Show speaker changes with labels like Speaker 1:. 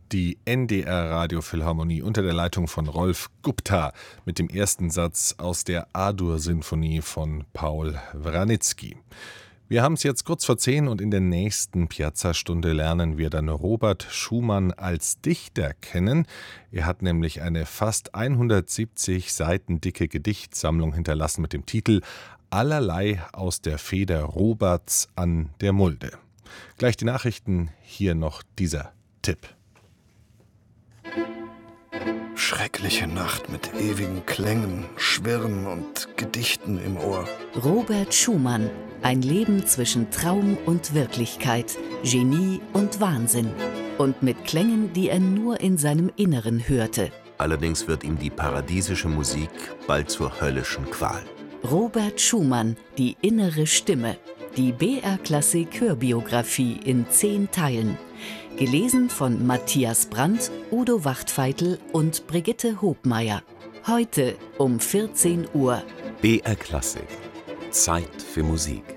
Speaker 1: Die NDR Radiophilharmonie unter der Leitung von Rolf Gupta mit dem ersten Satz aus der A-Dur-Sinfonie von Paul Wranitzky. Wir haben es jetzt kurz vor 10 und in der nächsten Piazza-Stunde lernen wir dann Robert Schumann als Dichter kennen. Er hat nämlich eine fast 170 Seiten dicke Gedichtsammlung hinterlassen mit dem Titel Allerlei aus der Feder Roberts an der Mulde. Gleich die Nachrichten, hier noch dieser Tipp.
Speaker 2: Schreckliche Nacht mit ewigen Klängen, Schwirren und Gedichten im Ohr.
Speaker 3: Robert Schumann. Ein Leben zwischen Traum und Wirklichkeit, Genie und Wahnsinn. Und mit Klängen, die er nur in seinem Inneren hörte.
Speaker 4: Allerdings wird ihm die paradiesische Musik bald zur höllischen Qual.
Speaker 3: Robert Schumann, die innere Stimme. Die BR-Klassik-Hörbiografie in 10 Teilen. Gelesen von Matthias Brandt, Udo Wachtfeitel und Brigitte Hobmeier. Heute um 14 Uhr.
Speaker 4: BR Klassik. Zeit für Musik.